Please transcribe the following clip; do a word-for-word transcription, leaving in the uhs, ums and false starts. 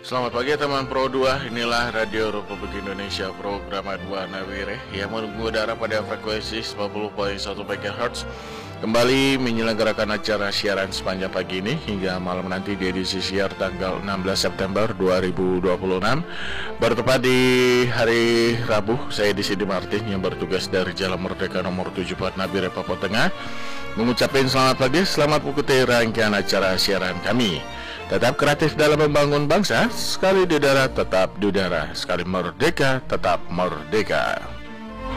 Selamat pagi teman Pro dua, inilah Radio Republik Indonesia program dua Nawire yang mengudara pada frekuensi sembilan puluh koma satu megahertz. Kembali menyelenggarakan acara siaran sepanjang pagi ini hingga malam nanti di edisi siar tanggal enam belas September dua ribu dua puluh enam. Bertepat di hari Rabu, saya di sini Martin yang bertugas dari Jalan Merdeka nomor tujuh puluh empat Nabire, Papua Tengah, mengucapkan selamat pagi, selamat mengikuti rangkaian acara siaran kami. Tetap kreatif dalam membangun bangsa, sekali di udara tetap di udara, sekali merdeka tetap merdeka.